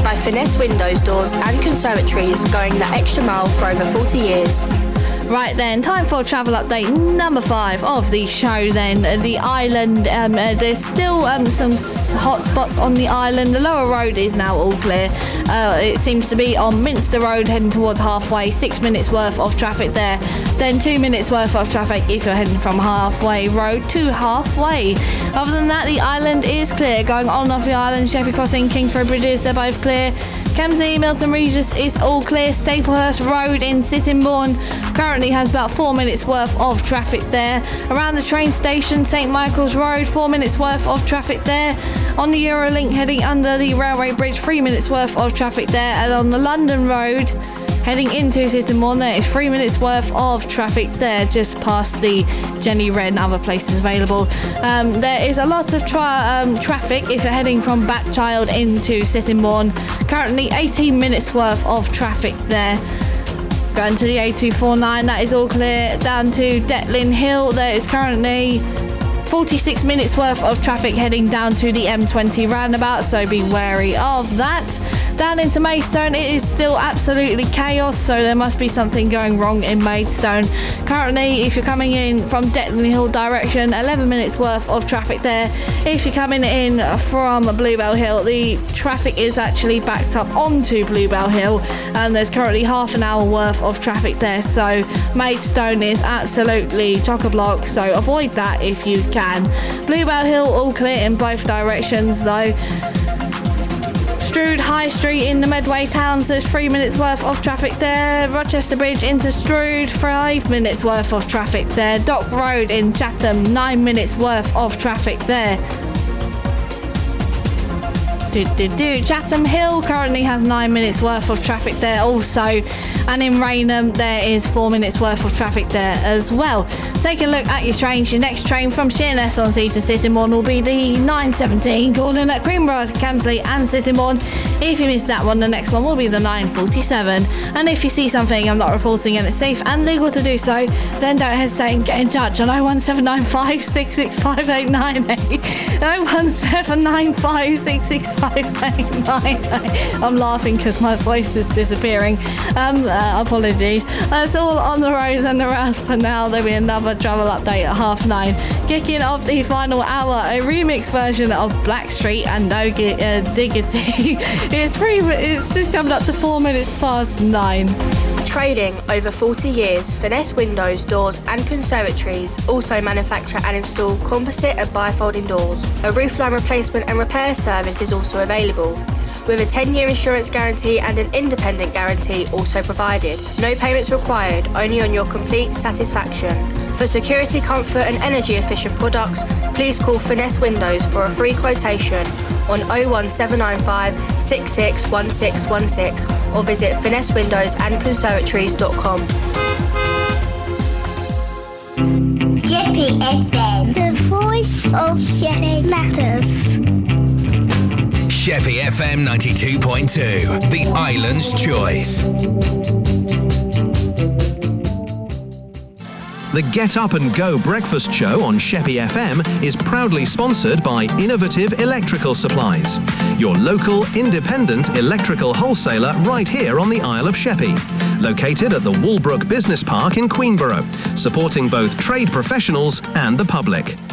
by Finesse Windows, Doors and Conservatories, going the extra mile for over 40 years. Right then, time for travel update number 5 of the show then. The island, there's still some hot spots on the island. The lower road is now all clear. It seems to be on Minster Road heading towards Halfway, 6 minutes worth of traffic there. Then 2 minutes worth of traffic if you're heading from Halfway Road to Halfway. Other than that, the island is clear. Going on and off the island, Sheppey Crossing, Kingsford Bridges, they're both clear. Kemsley, Milton Regis is all clear. Staplehurst Road in Sittingbourne currently has about 4 minutes worth of traffic there. Around the train station, St Michael's Road, 4 minutes worth of traffic there. On the Eurolink heading under the railway bridge, 3 minutes worth of traffic there. And on the London Road heading into Sittingbourne, there is 3 minutes worth of traffic there, just past the Jenny Wren and other places available. There is a lot of traffic if you're heading from Batchild into Sittingbourne. Currently 18 minutes worth of traffic there. Going to the A249, that is all clear. Down to Detlin Hill, there is currently 46 minutes worth of traffic heading down to the M20 roundabout, so be wary of that. Down into Maidstone, it is still absolutely chaos, so there must be something going wrong in Maidstone. Currently, if you're coming in from Detlin Hill direction, 11 minutes worth of traffic there. If you're coming in from Bluebell Hill, the traffic is actually backed up onto Bluebell Hill, and there's currently half an hour worth of traffic there, so Maidstone is absolutely chock-a-block, so avoid that if you can. Bluebell Hill all clear in both directions though. Strood High Street in the Medway towns, there's 3 minutes worth of traffic there. Rochester Bridge into Strood, 5 minutes worth of traffic there. Dock Road in Chatham, 9 minutes worth of traffic there. Chatham Hill currently has 9 minutes worth of traffic there also, and in Rainham there is 4 minutes worth of traffic there as well. Take a look at your trains. Your next train from Sheerness on Sea to Sittingbourne will be the 9:17, calling at Queenborough, Kemsley and Sittingbourne. If you miss that one, the next one will be the 9:47. And if you see something I'm not reporting and it's safe and legal to do so, then don't hesitate and get in touch on 01795 665 01795 665 I'm laughing because my voice is disappearing. Apologies. That's all on the roads and the routes for now. There'll be another travel update at 9:30. Kicking off the final hour, a remix version of Blackstreet and No Diggity. It's just coming up to 4 minutes past 9. Trading over 40 years, Finesse Windows, Doors and Conservatories also manufacture and install composite and bifolding doors. A roofline replacement and repair service is also available, with a 10-year insurance guarantee and an independent guarantee also provided. No payments required, only on your complete satisfaction. For security, comfort and energy efficient products, please call Finesse Windows for a free quotation on 01795 661616 or visit finessewindowsandconservatories.com. Sheppey FM, the voice of Sheppey matters. Sheppey FM 92.2, the island's choice. The Get Up and Go breakfast show on Sheppey FM is proudly sponsored by Innovative Electrical Supplies, your local independent electrical wholesaler right here on the Isle of Sheppey. Located at the Walbrook Business Park in Queenborough, supporting both trade professionals and the public.